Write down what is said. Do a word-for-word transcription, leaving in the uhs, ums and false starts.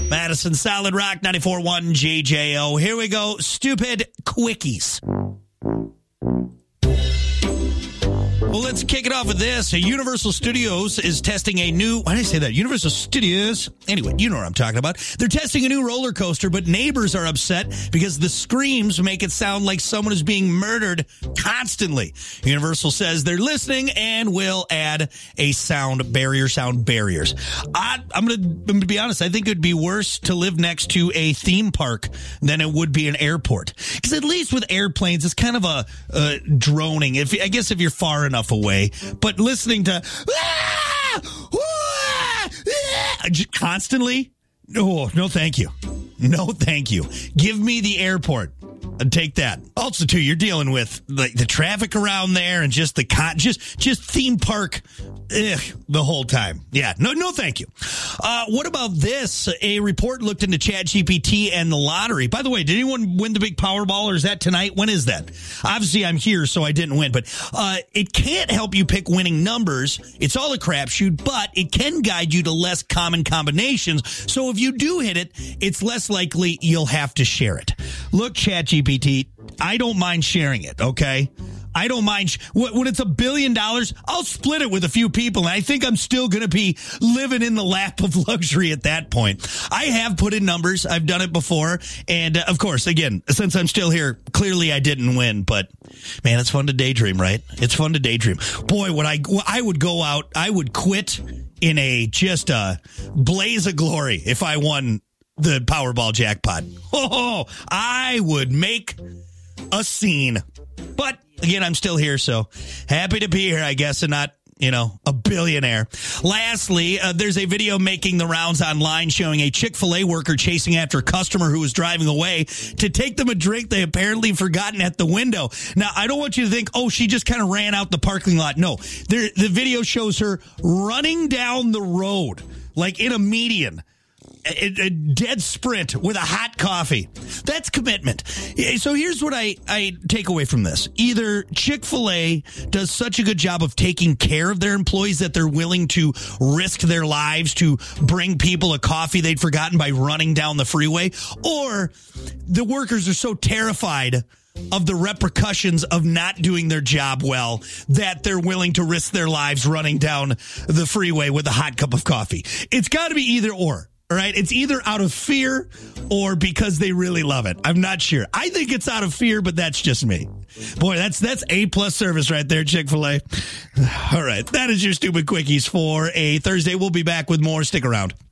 Madison Solid Rock ninety-four point one J J O. Here we go. Stupid quickies. Well, let's kick it off with this. Universal Studios is testing a new... Why did I say that? Universal Studios. Anyway, you know what I'm talking about. They're testing a new roller coaster, but neighbors are upset because the screams make it sound like someone is being murdered constantly. Universal says they're listening and will add a sound barrier, sound barriers. I, I'm going to be honest. I think it would be worse to live next to a theme park than it would be an airport. Because at least with airplanes, it's kind of a uh, droning. If I guess if you're far enough away, but listening to ah, ah, ah, constantly, oh, no thank you. No thank you. Give me the airport and take that. Also, too, you're dealing with like the traffic around there and just the con- just just theme park ugh, the whole time. Yeah, no, no, thank you. Uh, what about this? A report looked into ChatGPT and the lottery. By the way, did anyone win the big Powerball, or is that tonight? When is that? Obviously, I'm here, so I didn't win. But uh, it can't help you pick winning numbers. It's all a crapshoot, but it can guide you to less common combinations. So if you do hit it, it's less likely you'll have to share it. Look, ChatGPT, I don't mind sharing it, okay? I don't mind. Sh- when it's a billion dollars, I'll split it with a few people, and I think I'm still going to be living in the lap of luxury at that point. I have put in numbers. I've done it before. And, uh, of course, again, since I'm still here, clearly I didn't win. But, man, it's fun to daydream, right? It's fun to daydream. Boy, would I, I would go out, I would quit in a just a blaze of glory if I won the Powerball jackpot. Oh, I would make a scene. But again, I'm still here, so happy to be here, I guess, and not, you know, a billionaire. Lastly, uh, there's a video making the rounds online showing a Chick-fil-A worker chasing after a customer who was driving away to take them a drink they apparently forgotten at the window. Now, I don't want you to think, oh, she just kind of ran out the parking lot. No, there, the video shows her running down the road, like in a median. A, a dead sprint with a hot coffee. That's commitment. So here's what I, I take away from this. Either Chick-fil-A does such a good job of taking care of their employees that they're willing to risk their lives to bring people a coffee they'd forgotten by running down the freeway, or the workers are so terrified of the repercussions of not doing their job well that they're willing to risk their lives running down the freeway with a hot cup of coffee. It's got to be either or. All right, it's either out of fear or because they really love it. I'm not sure. I think it's out of fear, but that's just me. Boy, that's that's A-plus service right there, Chick-fil-A. All right, that is your Stupid Quickies for a Thursday. We'll be back with more. Stick around.